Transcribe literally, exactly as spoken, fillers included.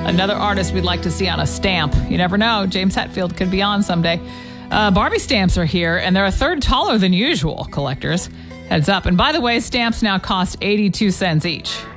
Another artist we'd like to see on a stamp. You never know. James Hetfield could be on someday. Uh, Barbie stamps are here, and they're a third taller than usual, collectors. Heads up. And by the way, stamps now cost eighty-two cents each.